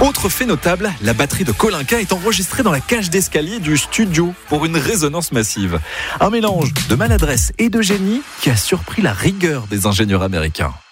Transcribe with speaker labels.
Speaker 1: Autre fait notable, la batterie de Kolinka est enregistrée dans la cage d'escalier du studio pour une résonance massive. Un mélange de maladresse et de génie qui a surpris la rigueur des ingénieurs américains.